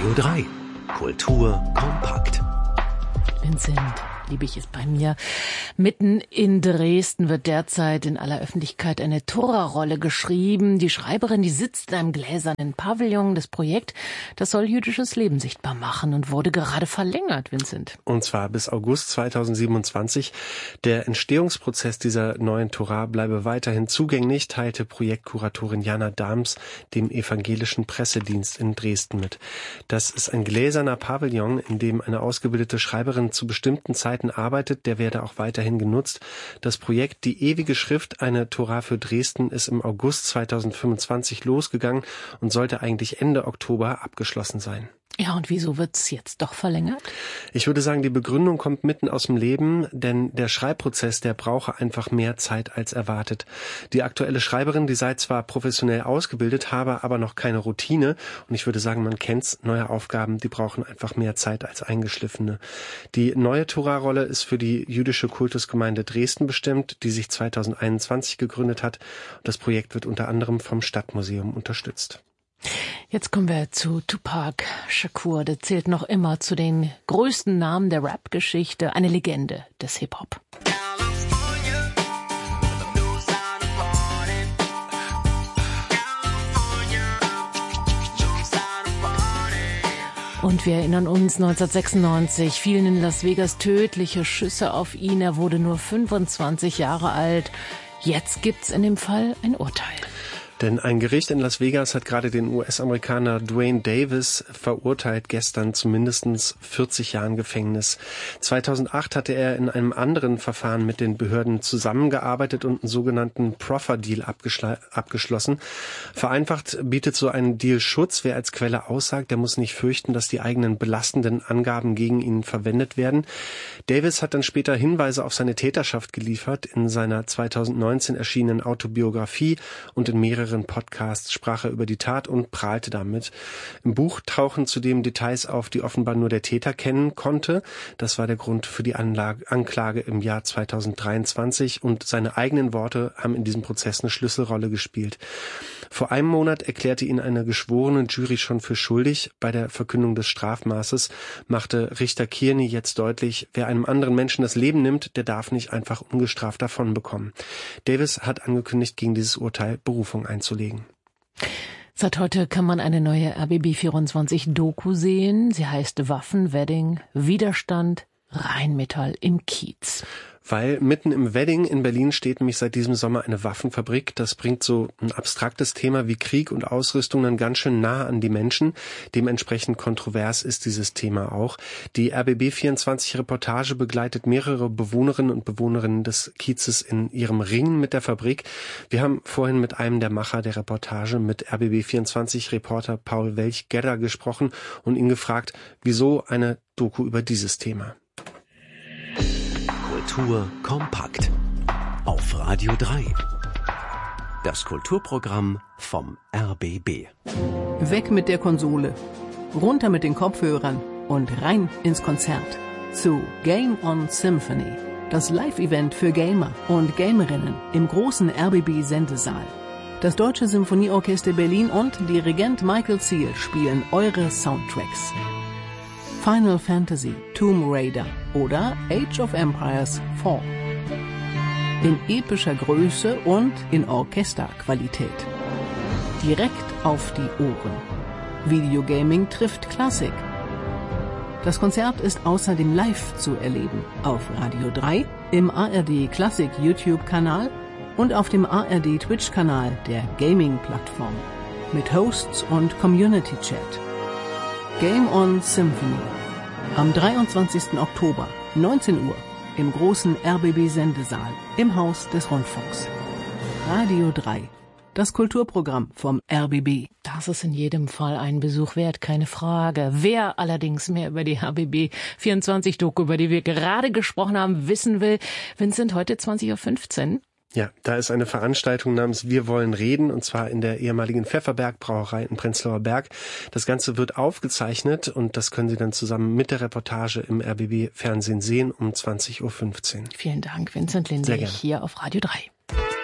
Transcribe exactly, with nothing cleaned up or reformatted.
Radio drei. Kultur kompakt. Vincent Liebig ist bei mir. Mitten in Dresden wird derzeit in aller Öffentlichkeit eine Tora-Rolle geschrieben. Die Schreiberin, die sitzt in einem gläsernen Pavillon. Das Projekt, das soll jüdisches Leben sichtbar machen und wurde gerade verlängert, Vincent. Und zwar bis August zweitausendsiebenundzwanzig. Der Entstehungsprozess dieser neuen Tora bleibe weiterhin zugänglich, teilte Projektkuratorin Jana Dahms dem evangelischen Pressedienst in Dresden mit. Das ist ein gläserner Pavillon, in dem eine ausgebildete Schreiberin zu bestimmten Zeiten arbeitet, der werde auch weiterhin genutzt. Das Projekt Die ewige Schrift, eine Tora für Dresden, ist im August zweitausendfünfundzwanzig losgegangen und sollte eigentlich Ende Oktober abgeschlossen sein. Ja, und wieso wird's jetzt doch verlängert? Ich würde sagen, die Begründung kommt mitten aus dem Leben, denn der Schreibprozess, der brauche einfach mehr Zeit als erwartet. Die aktuelle Schreiberin, die sei zwar professionell ausgebildet, habe aber noch keine Routine und ich würde sagen, man kennt's, neue Aufgaben, die brauchen einfach mehr Zeit als eingeschliffene. Die neue Tora-Rolle ist für die jüdische Kultusgemeinde Dresden bestimmt, die sich zweitausendeinundzwanzig gegründet hat. Das Projekt wird unter anderem vom Stadtmuseum unterstützt. Jetzt kommen wir zu Tupac Shakur. Der zählt noch immer zu den größten Namen der Rap-Geschichte, eine Legende des Hip-Hop. Und wir erinnern uns, neunzehnhundertsechsundneunzig fielen in Las Vegas tödliche Schüsse auf ihn. Er wurde nur fünfundzwanzig Jahre alt. Jetzt gibt's in dem Fall ein Urteil. Denn ein Gericht in Las Vegas hat gerade den U S-Amerikaner Duane Davis verurteilt, gestern zu mindestens vierzig Jahren Gefängnis. zweitausendacht hatte er in einem anderen Verfahren mit den Behörden zusammengearbeitet und einen sogenannten Proffer-Deal abgeschl- abgeschlossen. Vereinfacht bietet so ein Deal Schutz. Wer als Quelle aussagt, der muss nicht fürchten, dass die eigenen belastenden Angaben gegen ihn verwendet werden. Davis hat dann später Hinweise auf seine Täterschaft geliefert. In seiner zweitausendneunzehn erschienenen Autobiografie und in mehreren Podcasts sprach er über die Tat und prahlte damit. Im Buch tauchen zudem Details auf, die offenbar nur der Täter kennen konnte. Das war der Grund für die Anlage, Anklage im Jahr zweitausenddreiundzwanzig und seine eigenen Worte haben in diesem Prozess eine Schlüsselrolle gespielt. Vor einem Monat erklärte ihn eine geschworene Jury schon für schuldig. Bei der Verkündung des Strafmaßes machte Richter Kearney jetzt deutlich, wer einem anderen Menschen das Leben nimmt, der darf nicht einfach ungestraft davonbekommen. Davis hat angekündigt, gegen dieses Urteil Berufung einzulegen. Seit heute kann man eine neue R B B vierundzwanzig Doku sehen. Sie heißt Waffen, Wedding, Widerstand, Rheinmetall im Kiez. Weil mitten im Wedding in Berlin steht nämlich seit diesem Sommer eine Waffenfabrik. Das bringt so ein abstraktes Thema wie Krieg und Ausrüstung dann ganz schön nah an die Menschen. Dementsprechend kontrovers ist dieses Thema auch. Die R B B vierundzwanzig Reportage begleitet mehrere Bewohnerinnen und Bewohnerinnen des Kiezes in ihrem Ringen mit der Fabrik. Wir haben vorhin mit einem der Macher der Reportage, mit R B B vierundzwanzig Reporter Paul Welch-Gedder gesprochen und ihn gefragt, wieso eine Doku über dieses Thema. Kultur kompakt auf Radio drei. Das Kulturprogramm vom R B B. Weg mit der Konsole, runter mit den Kopfhörern und rein ins Konzert zu Game on Symphony, das Live-Event für Gamer und Gamerinnen im großen R B B-Sendesaal. Das Deutsche Symphonieorchester Berlin und Dirigent Michael Ziel spielen eure Soundtracks. Final Fantasy, Tomb Raider oder Age of Empires vier. In epischer Größe und in Orchesterqualität. Direkt auf die Ohren. Videogaming trifft Klassik. Das Konzert ist außerdem live zu erleben auf Radio drei, im A R D Klassik YouTube-Kanal und auf dem A R D Twitch-Kanal der Gaming-Plattform. Mit Hosts und Community-Chat. Game on Symphony. Am dreiundzwanzigsten Oktober, neunzehn Uhr, im großen R B B-Sendesaal im Haus des Rundfunks. Radio drei. Das Kulturprogramm vom R B B. Das ist in jedem Fall ein Besuch wert, keine Frage. Wer allerdings mehr über die R B B vierundzwanzig Doku, über die wir gerade gesprochen haben, wissen will, Vincent, heute zwanzig Uhr fünfzehn. Ja, da ist eine Veranstaltung namens Wir wollen reden, und zwar in der ehemaligen Pfefferberg Brauerei in Prenzlauer Berg. Das Ganze wird aufgezeichnet und das können Sie dann zusammen mit der Reportage im R B B Fernsehen sehen um zwanzig Uhr fünfzehn. Vielen Dank, Vincent Lindlich, hier auf Radio drei.